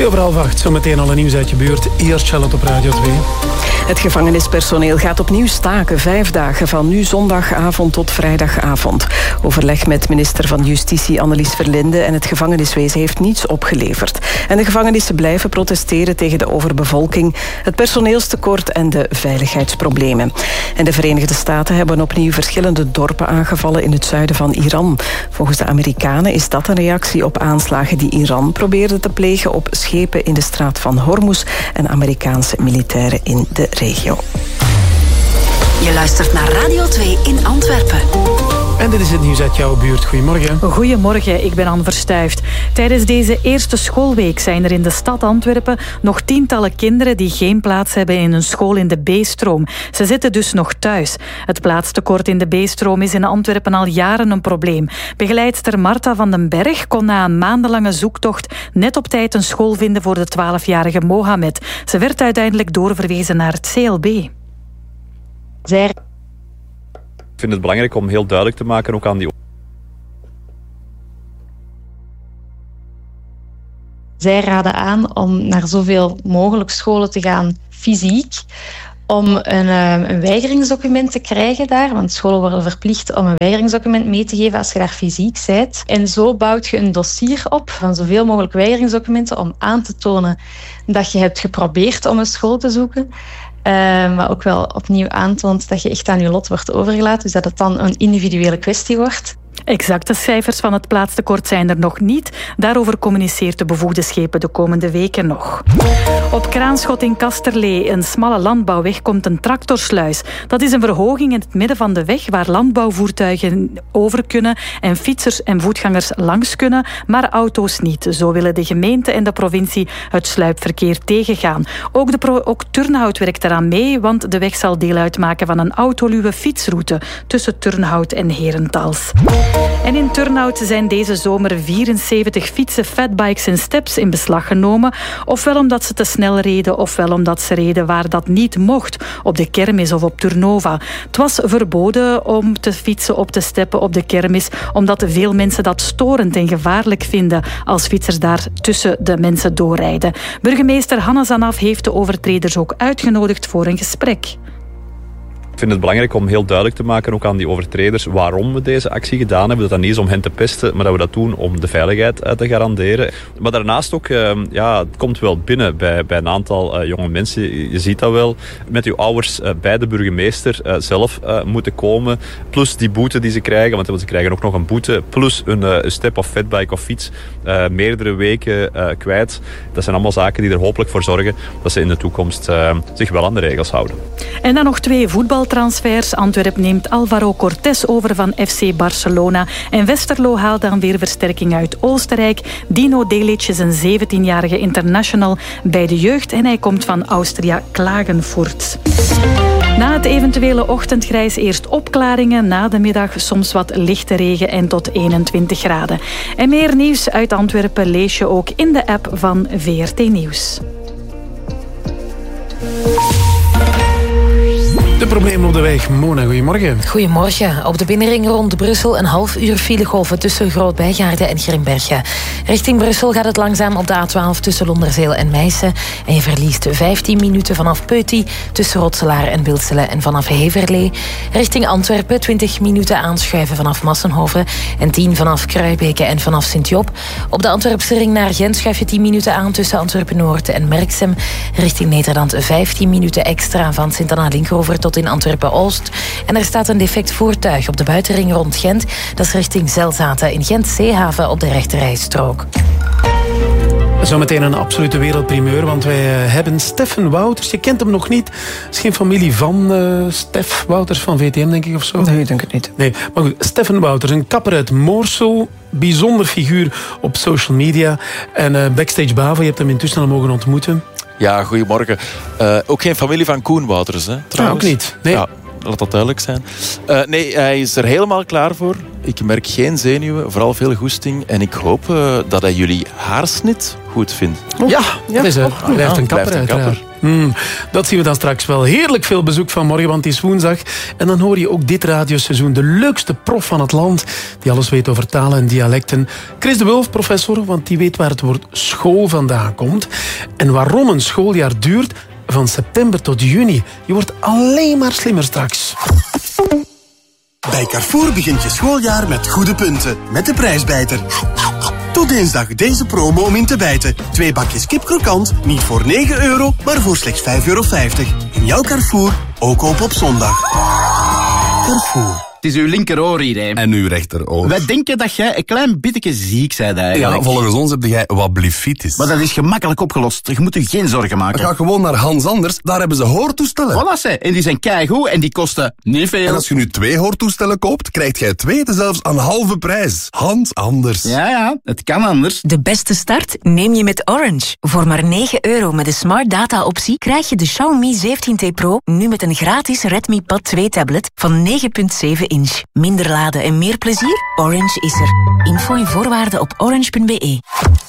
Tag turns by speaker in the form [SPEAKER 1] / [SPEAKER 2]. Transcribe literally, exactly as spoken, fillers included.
[SPEAKER 1] Twee over half acht, zometeen alle nieuws uit je buurt. Eerst Charlotte op Radio twee.
[SPEAKER 2] Het gevangenispersoneel gaat opnieuw staken. Vijf dagen van nu zondagavond tot vrijdagavond. Overleg met minister van Justitie Annelies Verlinde en het gevangeniswezen heeft niets opgeleverd. En de gevangenissen blijven protesteren tegen de overbevolking, het personeelstekort en de veiligheidsproblemen. En de Verenigde Staten hebben opnieuw verschillende dorpen aangevallen in het zuiden van Iran. Volgens de Amerikanen is dat een reactie op aanslagen die Iran probeerde te plegen op schepen in de straat van Hormuz en Amerikaanse militairen in de regio.
[SPEAKER 3] Je luistert naar Radio twee in Antwerpen.
[SPEAKER 1] En dit is het nieuws uit jouw buurt. Goedemorgen.
[SPEAKER 4] Goedemorgen, ik ben Anne Verstuift. Tijdens deze eerste schoolweek zijn er in de stad Antwerpen nog tientallen kinderen die geen plaats hebben in een school in de B-stroom. Ze zitten dus nog thuis. Het plaatstekort in de B-stroom is in Antwerpen al jaren een probleem. Begeleidster Marta van den Berg kon na een maandenlange zoektocht net op tijd een school vinden voor de twaalfjarige Mohamed. Ze werd uiteindelijk doorverwezen naar het C L B.
[SPEAKER 5] Zij...
[SPEAKER 6] Ik vind het belangrijk om heel duidelijk te maken ook aan die...
[SPEAKER 5] Zij raden aan om naar zoveel mogelijk scholen te gaan fysiek, om een, een weigeringsdocument te krijgen daar, want scholen worden verplicht om een weigeringsdocument mee te geven als je daar fysiek bent. En zo bouwt je een dossier op van zoveel mogelijk weigeringsdocumenten om aan te tonen dat je hebt geprobeerd om een school te zoeken. Uh, maar ook wel opnieuw aantoont dat je echt aan je lot wordt overgelaten. Dus dat het dan een individuele kwestie wordt.
[SPEAKER 4] Exacte cijfers van het plaatstekort zijn er nog niet. Daarover communiceert de bevoegde schepen de komende weken nog. Op Kraanschot in Kasterlee, een smalle landbouwweg, komt een tractorsluis. Dat is een verhoging in het midden van de weg waar landbouwvoertuigen over kunnen en fietsers en voetgangers langs kunnen, maar auto's niet. Zo willen de gemeente en de provincie het sluipverkeer tegengaan. Ook, de pro- ook Turnhout werkt eraan mee, want de weg zal deel uitmaken van een autoluwe fietsroute tussen Turnhout en Herentals. En in Turnhout zijn deze zomer vierenzeventig fietsen, fatbikes en steps in beslag genomen. Ofwel omdat ze te snel reden, ofwel omdat ze reden waar dat niet mocht. Op de kermis of op Turnova. Het was verboden om te fietsen op te steppen op de kermis, omdat veel mensen dat storend en gevaarlijk vinden als fietsers daar tussen de mensen doorrijden. Burgemeester Hanna Zanaf heeft de overtreders ook uitgenodigd voor een gesprek.
[SPEAKER 6] Ik vind het belangrijk om heel duidelijk te maken ook aan die overtreders waarom we deze actie gedaan hebben. Dat dat niet is om hen te pesten, maar dat we dat doen om de veiligheid te garanderen. Maar daarnaast ook, ja, het komt wel binnen bij, bij een aantal uh, jonge mensen. Je, je ziet dat wel. Met uw ouders uh, bij de burgemeester uh, zelf uh, moeten komen. Plus die boete die ze krijgen, want ze krijgen ook nog een boete. Plus een, uh, een step of fatbike of fiets. Uh, meerdere weken uh, kwijt. Dat zijn allemaal zaken die er hopelijk voor zorgen dat ze in de toekomst uh, zich wel aan de regels houden.
[SPEAKER 4] En dan nog twee voetbal transfers. Antwerp neemt Alvaro Cortés over van F C Barcelona. En Westerlo haalt dan weer versterking uit Oostenrijk. Dino Delic is een zeventienjarige international bij de jeugd en hij komt van Austria Klagenfurt. Na het eventuele ochtendgrijs eerst opklaringen, na de middag soms wat lichte regen en tot eenentwintig graden. En meer nieuws uit Antwerpen lees je ook in de app van V R T Nieuws.
[SPEAKER 1] De problemen op de weg. Mona, goedemorgen.
[SPEAKER 7] Goedemorgen. Op de binnenring rond Brussel een half uur filegolven tussen Groot-Bijgaarde en Grimbergen. Richting Brussel gaat het langzaam op de A twaalf tussen Londerzeel en Meissen. En je verliest vijftien minuten vanaf Peuty tussen Rotselaar en Bilselen en vanaf Heverlee. Richting Antwerpen twintig minuten aanschuiven vanaf Massenhoven en tien vanaf Kruibeke en vanaf Sint-Job. Op de Antwerpse ring naar Gent schuif je tien minuten aan tussen Antwerpen-Noord en Merksem. Richting Nederland vijftien minuten extra van Sint-Anna-Linkeroever tot in Antwerpen-Oost. En er staat een defect voertuig op de buitenring rond Gent. Dat is richting Zelzaten in Gent-Zeehaven op de rechterrijstrook.
[SPEAKER 1] Zometeen een absolute wereldprimeur, want wij hebben Steffen Wouters. Je kent hem nog niet. Het is geen familie van uh, Stef Wouters van V T M, denk ik, of zo?
[SPEAKER 8] Nee, ik denk het niet.
[SPEAKER 1] Nee, maar goed, Steffen Wouters, een kapper uit Moorsel. Bijzonder figuur op social media. En uh, Backstage Bavo, je hebt hem intussen al mogen ontmoeten.
[SPEAKER 9] Ja, goedemorgen. Uh, ook geen familie van Koen Wouters, hè, trouwens.
[SPEAKER 1] Ja, ook niet. Nee.
[SPEAKER 9] Ja, laat dat duidelijk zijn. Uh, nee, hij is er helemaal klaar voor. Ik merk geen zenuwen, vooral veel goesting. En ik hoop uh, dat hij jullie haarsnit goed vindt.
[SPEAKER 1] Oh, ja, ja, dat is, uh,
[SPEAKER 9] oh,
[SPEAKER 1] hij blijft
[SPEAKER 9] ja,
[SPEAKER 1] een kapper,
[SPEAKER 9] blijft een kapper.
[SPEAKER 1] Hmm, dat zien we dan straks wel. Heerlijk veel bezoek vanmorgen, want het is woensdag. En dan hoor je ook dit radioseizoen de leukste prof van het land, die alles weet over talen en dialecten. Chris de Wulf, professor, want die weet waar het woord school vandaan komt. En waarom een schooljaar duurt van september tot juni. Je wordt alleen maar slimmer straks.
[SPEAKER 8] Bij Carrefour begint je schooljaar met goede punten. Met de prijsbijter. Tot dinsdag deze promo om in te bijten. Twee bakjes kip krokant, niet voor negen euro, maar voor slechts vijf euro vijftig. In jouw Carrefour, ook open op zondag. Carrefour.
[SPEAKER 10] Het is uw linkeroor hier, hè.
[SPEAKER 11] En uw rechteroor.
[SPEAKER 10] Wij denken dat jij een klein beetje ziek bent eigenlijk.
[SPEAKER 11] Ja, volgens ons heb jij wat blifitis.
[SPEAKER 10] Maar dat is gemakkelijk opgelost. Je moet je geen zorgen maken.
[SPEAKER 11] Ga gewoon naar Hans Anders, daar hebben ze hoortoestellen.
[SPEAKER 10] Voilà, ze. En die zijn keigoed en die kosten niet veel.
[SPEAKER 11] En als je nu twee hoortoestellen koopt, krijgt jij twee zelfs aan halve prijs. Hans Anders.
[SPEAKER 10] Ja, ja, het kan anders.
[SPEAKER 12] De beste start neem je met Orange. Voor maar negen euro met de Smart Data optie krijg je de Xiaomi zeventien T Pro nu met een gratis Redmi Pad twee tablet van negen komma zeven inch. Minder laden en meer plezier? Orange is er. Info en voorwaarden op orange punt be.